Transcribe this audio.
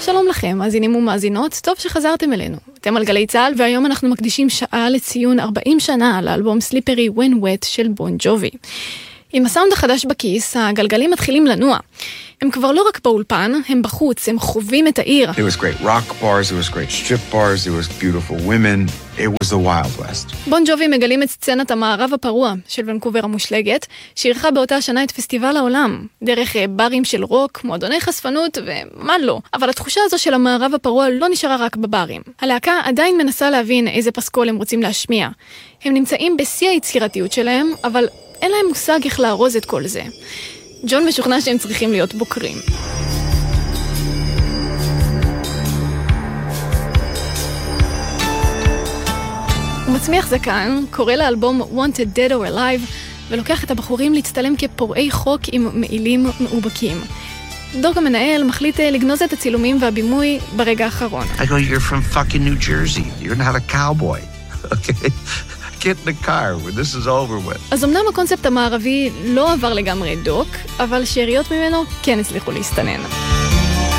שלום לכם, מאזינים ומאזינות, טוב שחזרתם אלינו. אתם על גלי צהל, והיום אנחנו מקדישים שעה לציון 40 שנה לאלבום סליפרי When Wet של בון ג'ובי. עם הסאונד החדש בכיס, הגלגלים מתחילים לנוע. הם כבר לא רק באולפן, הם בחוץ, הם חווים את העיר. There was great rock bars, there was great strip bars, there was beautiful women. It was the Wild West. בון ג'ובי מגלים את סצנת המערב הפרוע של ונקובר המושלגת, שאירחה באותה שנה את פסטיבל העולם, דרך ברים של רוק, מועדוני חשפנות ומה לא. אבל התחושה הזו של המערב הפרוע לא נשארה רק בברים. הלהקה עדיין מנסה להבין איזה פסקול הם רוצים להשמיע. הם נמצאים בשיא היצירתיות שלהם, אבל אין להם מושג איך לארוז את כל זה. ג'ון משוכנע שהם צריכים להיות בוקרים. הוא מצמיח זקן, קורא לאלבום Wanted Dead or Alive, ולוקח את הבחורים להצטלם כפורעי חוק עם מעילים מאובקים. דורג המנהל מחליט לגנוז את הצילומים והבימוי ברגע האחרון. I go, you're from fucking New Jersey. You're not a cowboy. Okay? Get in the car when this is over with. אז אמנם הקונספט המערבי לא עבר לגמרי דוק, אבל שאריות ממנו כן הצליחו להסתנן.